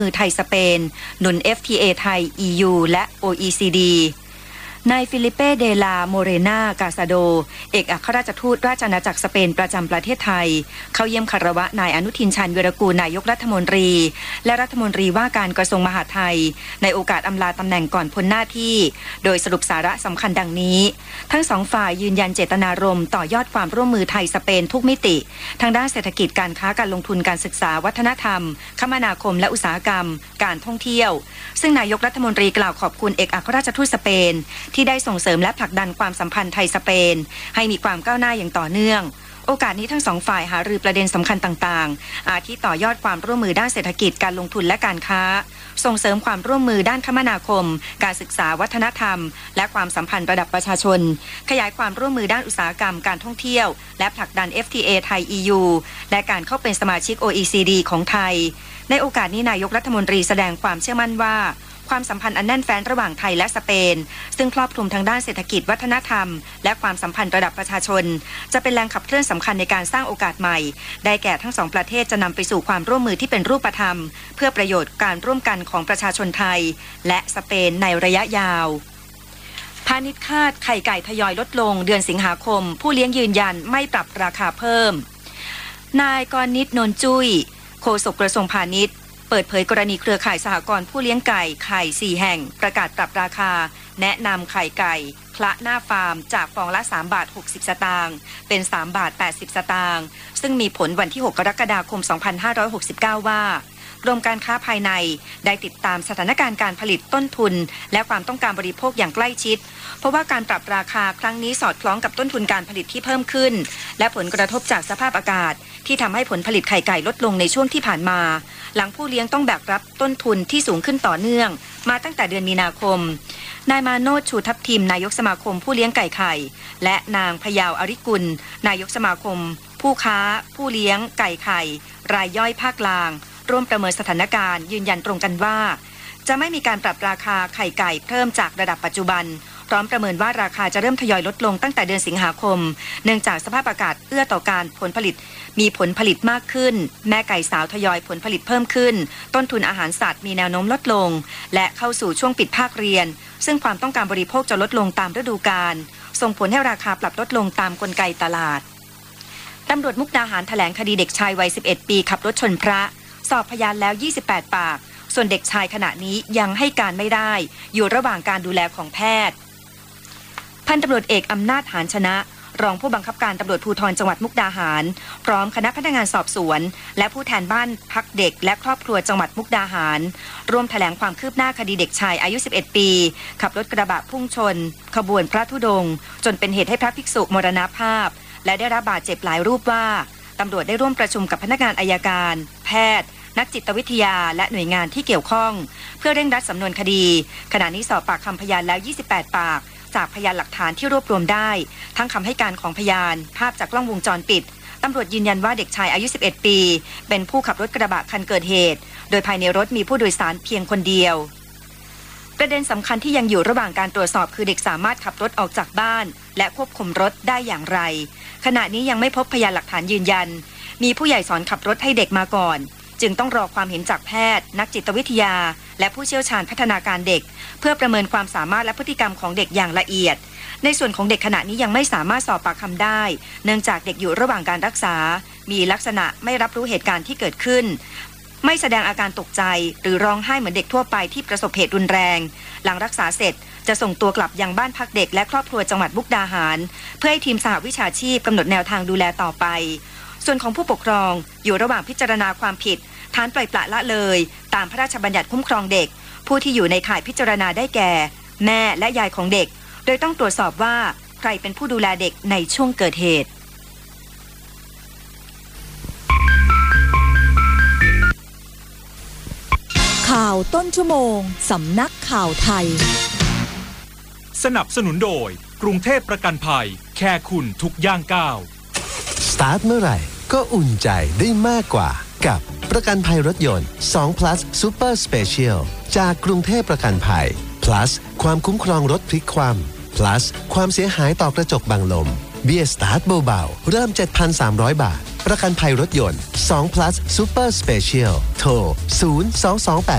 มือไทยสเปนหนุน FTA ไทย EU และ OECD นายฟิลิเป้เดลาโมเรนากาซาโดเอกอัครราชทูตราชอาณาจักรสเปนประจำประเทศไทยเข้าเยี่ยมคารวะนายอนุทินชาญวีรกูลนายกรัฐมนตรีและรัฐมนตรีว่าการกระทรวงมหาดไทยในโอกาสอำลาตำแหน่งก่อนพ้นหน้าที่โดยสรุปสาระสำคัญดังนี้ทั้งสองฝ่ายยืนยันเจตนารมณ์ต่อยอดความร่วมมือไทยสเปนทุกมิติทางด้านเศรษฐกิจการค้าการลงทุนการศึกษาวัฒนธรรมคมนาคมและอุตสาหกรรมการท่องเที่ยวซึ่งนายกรัฐมนตรีกล่าวขอบคุณเอกอัครราชทูตสเปนที่ได้ส่งเสริมและผลักดันความสัมพันธ์ไทยสเปนให้มีความก้าวหน้าอย่างต่อเนื่องโอกาสนี้ทั้งสองฝ่ายหารือประเด็นสำคัญต่างๆอาทิต่อยอดความร่วมมือด้านเศรษฐกิจการลงทุนและการค้าส่งเสริมความร่วมมือด้านคมนาคมการศึกษาวัฒนธรรมและความสัมพันธ์ระดับประชาชนขยายความร่วมมือด้านอุตสาหกรรมการท่องเที่ยวและผลักดัน FTA ไทย EU และการเข้าเป็นสมาชิก OECD ของไทยในโอกาสนี้นายกรัฐมนตรีแสดงความเชื่อมั่นว่าความสัมพันธ์อันแน่นแฟ้นระหว่างไทยและสเปนซึ่งครอบคลุมทั้งด้านเศรษฐกิจวัฒนธรรมและความสัมพันธ์ระดับประชาชนจะเป็นแรงขับเคลื่อนสำคัญในการสร้างโอกาสใหม่ได้แก่ทั้งสองประเทศจะนำไปสู่ความร่วมมือที่เป็นรูปธรรมเพื่อประโยชน์การร่วมกันของประชาชนไทยและสเปนในระยะยาวพาณิชย์คาดไข่ไก่ทยอยลดลงเดือนสิงหาคมผู้เลี้ยงยืนยันไม่ปรับราคาเพิ่มนายกรณิตนนจุ้ยโฆษกกระทรวงพาณิชย์เปิดเผยกรณีเครือข่ายสหกรณ์ผู้เลี้ยงไก่ไข่4แห่งประกาศปรับราคาแนะนำไข่ไก่คละหน้าฟาร์มจากฟองละ3 บาท 60 สตางค์เป็น3 บาท 80 สตางค์ซึ่งมีผลวันที่ 6 กรกฎาคม 2569 ว่ากรมการค้าภายในได้ติดตามสถานการณ์การผลิตต้นทุนและความต้องการบริโภคอย่างใกล้ชิดเพราะว่าการปรับราคาครั้งนี้สอดคล้องกับต้นทุนการผลิตที่เพิ่มขึ้นและผลกระทบจากสภาพอากาศที่ทำให้ผลผลิตไข่ไก่ลดลงในช่วงที่ผ่านมาหลังผู้เลี้ยงต้องแบกรับต้นทุนที่สูงขึ้นต่อเนื่องมาตั้งแต่เดือนมีนาคมนายมาโนชชูทับทิมนายกสมาคมผู้เลี้ยงไก่ไข่และนางพยาวอริกุลนายกสมาคมผู้ค้าผู้เลี้ยงไก่ไข่รายย่อยภาคกลางร่วมประเมินสถานการณ์ยืนยันตรงกันว่าจะไม่มีการปรับราคาไข่ไก่เพิ่มจากระดับปัจจุบันพร้อมประเมินว่าราคาจะเริ่มทยอยลดลงตั้งแต่เดือนสิงหาคมเนื่องจากสภาพอากาศเอื้อต่อการผลผลิตมีผลผลิตมากขึ้นแม่ไก่สาวทยอยผลผลิตเพิ่มขึ้นต้นทุนอาหารสัตว์มีแนวโน้มลดลงและเข้าสู่ช่วงปิดภาคเรียนซึ่งความต้องการบริโภคจะลดลงตามฤดูกาลส่งผลให้ราคาปรับลดลงตามกลไกตลาดตำรวจมุกดาหารแถลงคดีเด็กชายวัย11 ปีขับรถชนพระสอบพยานแล้ว28 ปากส่วนเด็กชายขณะนี้ยังให้การไม่ได้อยู่ระหว่างการดูแลของแพทย์พันตำรวจเอกอำนาจหานชนะรองผู้บังคับการตำรวจภูธรจังหวัดมุกดาหารพร้อมคณะพนักงานสอบสวนและผู้แทนบ้านพักเด็กและครอบครัวจังหวัดมุกดาหารร่วมแถลงความคืบหน้าคดีเด็กชายอายุ11 ปีขับรถกระบะพุ่งชนขบวนพระธุดงค์จนเป็นเหตุให้พระภิกษุมรณภาพและได้รับบาดเจ็บหลายรูปว่าตำรวจได้ร่วมประชุมกับพนักงานอัยการแพทย์นักจิตวิทยาและหน่วยงานที่เกี่ยวข้องเพื่อเร่งรัดสำนวนคดีขณะนี้สอบปากคำพยานแล้ว28 ปากจากพยานหลักฐานที่รวบรวมได้ทั้งคำให้การของพยานภาพจากกล้องวงจรปิดตำรวจยืนยันว่าเด็กชายอายุ11 ปีเป็นผู้ขับรถกระบะคันเกิดเหตุโดยภายในรถมีผู้โดยสารเพียงคนเดียวประเด็นสำคัญที่ยังอยู่ระหว่างการตรวจสอบคือเด็กสามารถขับรถออกจากบ้านและควบคุมรถได้อย่างไรขณะนี้ยังไม่พบพยานหลักฐานยืนยันมีผู้ใหญ่สอนขับรถให้เด็กมาก่อนจึงต้องรอความเห็นจากแพทย์นักจิตวิทยาและผู้เชี่ยวชาญพัฒนาการเด็กเพื่อประเมินความสามารถและพฤติกรรมของเด็กอย่างละเอียดในส่วนของเด็กขณะนี้ยังไม่สามารถสอบปากคำได้เนื่องจากเด็กอยู่ระหว่างการรักษามีลักษณะไม่รับรู้เหตุการณ์ที่เกิดขึ้นไม่แสดงอาการตกใจหรือร้องไห้เหมือนเด็กทั่วไปที่ประสบเหตุรุนแรงหลังรักษาเสร็จจะส่งตัวกลับยังบ้านพักเด็กและครอบครัวจังหวัดมุกดาหารเพื่อให้ทีมสหวิชาชีพกำหนดแนวทางดูแลต่อไปส่วนของผู้ปกครองอยู่ระหว่างพิจารณาความผิดฐานปล่อยปละละเลยตามพระราชบัญญัติคุ้มครองเด็กผู้ที่อยู่ในข่ายพิจารณาได้แก่แม่และยายของเด็กโดยต้องตรวจสอบว่าใครเป็นผู้ดูแลเด็กในช่วงเกิดเหตุข่าวต้นชั่วโมงสำนักข่าวไทยสนับสนุนโดยกรุงเทพประกันภัยแค่คุณทุกย่างก้าวสตาร์ทเมื่อไหร่ก็อุ่นใจได้มากกว่ากับประกันภัยรถยนต์2 plus Super Special จากกรุงเทพประกันภัย plus ความคุ้มครองรถพลิกคว่ำ plus ความเสียหายต่อกระจกบังลมเบี้ยสตาร์ทเบาๆเริ่ม 7,300 บาทประกันภัยรถยนต์2 plus Super Special โทร 02288